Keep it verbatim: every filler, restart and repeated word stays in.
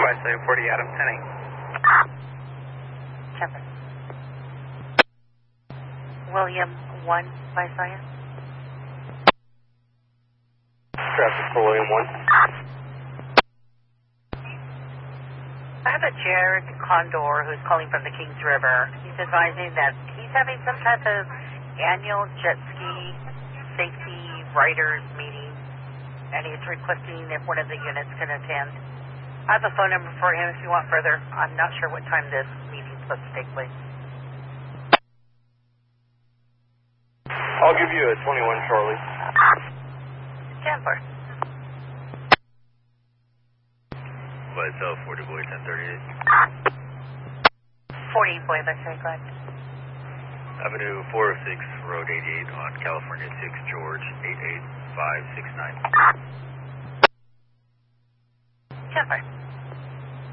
by seven forty Adam ten eight. Chopper. William one by Zion. Traffic for William one. I have a Jared Condor who's calling from the Kings River. He's advising that he's having some type of annual jet ski safety riders meeting, and he's requesting if one of the units can attend. I have a phone number for him if you want further. I'm not sure what time this meeting's supposed to take place. I'll give you a twenty-one Charlie. Stand for. Flight South forty Boy ten thirty-eight. forty Boy, by sorry, go ahead. Avenue four oh six, Road eighty-eight on California six, George eight eight five six nine. Stand for.